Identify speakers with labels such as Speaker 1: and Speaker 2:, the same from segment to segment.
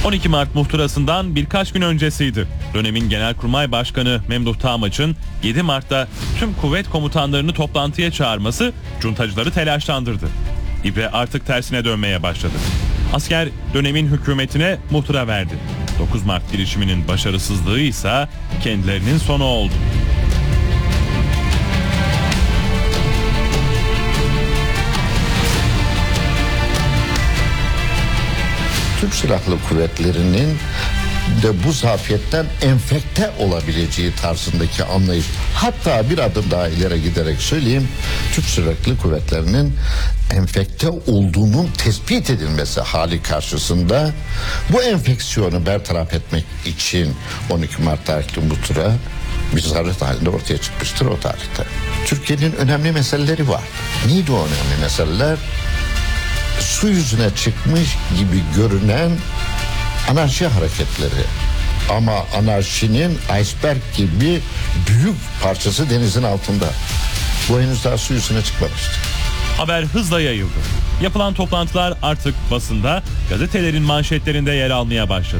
Speaker 1: 12 Mart muhtırasından birkaç gün öncesiydi. Dönemin Genelkurmay Başkanı Memduh Tağmaç'ın 7 Mart'ta tüm kuvvet komutanlarını toplantıya çağırması cuntacıları telaşlandırdı. İbre artık tersine dönmeye başladı. Asker dönemin hükümetine muhtıra verdi. 9 Mart girişiminin başarısızlığı ise kendilerinin sonu oldu.
Speaker 2: Türk Silahlı Kuvvetleri'nin de bu zafiyetten enfekte olabileceği tarzındaki anlayış. Hatta bir adım daha ileri giderek söyleyeyim, Türk Silahlı Kuvvetleri'nin enfekte olduğunun tespit edilmesi hali karşısında bu enfeksiyonu bertaraf etmek için 12 Mart tarihli muhtıra bir zaruret halinde ortaya çıkmıştır o tarihte. Türkiye'nin önemli meseleleri var. Neydi o önemli meseleler? Su yüzüne çıkmış gibi görünen anarşi hareketleri, ama anarşinin iceberg gibi büyük parçası denizin altında. Bu henüz daha su yüzüne çıkmamıştı.
Speaker 1: Haber hızla yayıldı. Yapılan toplantılar artık basında, gazetelerin manşetlerinde yer almaya başladı.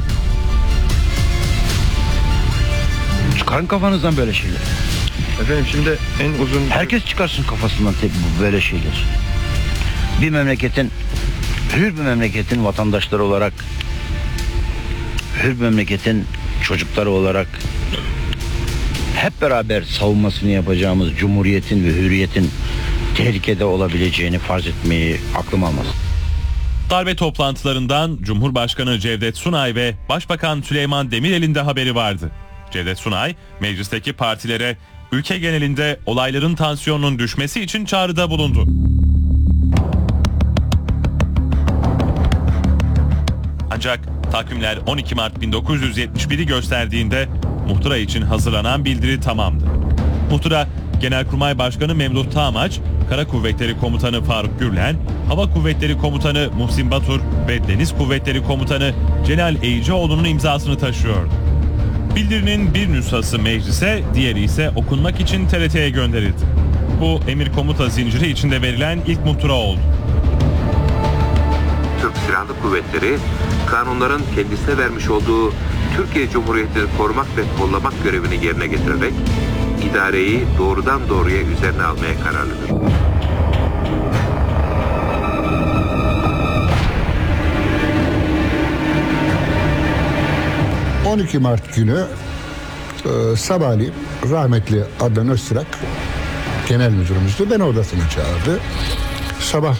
Speaker 3: Çıkarın kafanızdan böyle şeyler.
Speaker 4: Efendim şimdi en uzun...
Speaker 3: Herkes çıkarsın kafasından böyle şeyler. Bir memleketin, hür bir memleketin vatandaşları olarak, hür bir memleketin çocukları olarak hep beraber savunmasını yapacağımız cumhuriyetin ve hürriyetin tehlikede olabileceğini farz etmeyi aklım almaz.
Speaker 1: Darbe toplantılarından Cumhurbaşkanı Cevdet Sunay ve Başbakan Süleyman Demirel'in de haberi vardı. Cevdet Sunay, meclisteki partilere ülke genelinde olayların tansiyonunun düşmesi için çağrıda bulundu. Ancak takvimler 12 Mart 1971'i gösterdiğinde muhtıra için hazırlanan bildiri tamamdı. Muhtıra, Genelkurmay Başkanı Memduh Tağmaç, Kara Kuvvetleri Komutanı Faruk Gürlen, Hava Kuvvetleri Komutanı Muhsin Batur ve Deniz Kuvvetleri Komutanı Celal Eğicioğlu'nun imzasını taşıyordu. Bildirinin bir nüshası meclise, diğeri ise okunmak için TRT'ye gönderildi. Bu emir komuta zinciri içinde verilen ilk muhtıra oldu.
Speaker 5: Türk Silahlı Kuvvetleri, kanunların kendisine vermiş olduğu Türkiye Cumhuriyeti'ni korumak ve kollamak görevini yerine getirerek idareyi doğrudan doğruya üzerine almaya kararlıdır.
Speaker 6: ...12 Mart günü sabahleyin rahmetli Adnan Öztürk genel müdürümüzdü. Beni odasına çağırdı. Sabah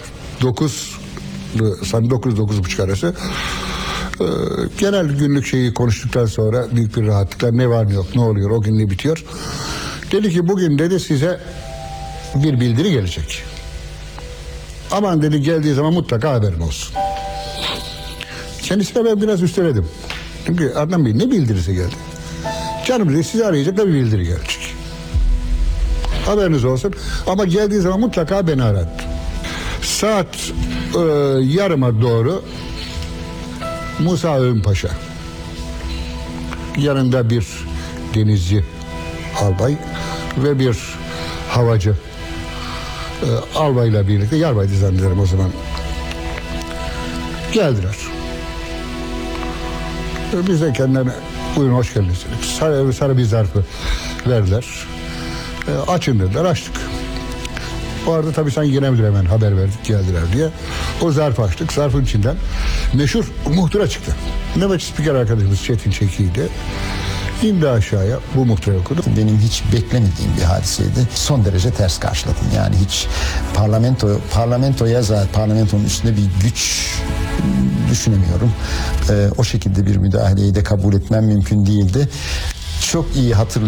Speaker 6: 9-9:30 arası genel günlük şeyi konuştuktan sonra büyük bir rahatlıkla ne var ne yok, ne oluyor, o gün ne bitiyor. Dedi ki bugün dedi size bir bildiri gelecek. Aman dedi geldiği zaman mutlaka haberin olsun. Kendisine ben biraz üsteledim. Çünkü Adnan Bey ne bildirisi geldi? Canım dedi sizi arayacak da bir bildiri gelecek. Haberiniz olsun ama geldiği zaman mutlaka beni aradı. Saat yarıma doğru Musa Öğünpaşa, yanında bir denizci albay ve bir havacı albayla birlikte, yarbaydı zannederim o zaman, geldiler. Biz de kendilerine buyurun hoş geldiniz dedik. Sarı bir zarfı verdiler. Açın dediler, açtık. O arada tabii sen genel müdür hemen haber verdik geldiler diye. O zarfı açtık. Zarfın içinden meşhur muhtıra çıktı. Nöbetçi spiker arkadaşımız Çetin Çeki'ydi. İndi aşağıya, bu muhtırayı okudu.
Speaker 7: Benim hiç beklemediğim bir hadiseydi. Son derece ters karşıladım. Yani hiç parlamentonun üstünde bir güç düşünemiyorum. O şekilde bir müdahaleyi de kabul etmem mümkün değildi. Çok iyi hatırlıyorum.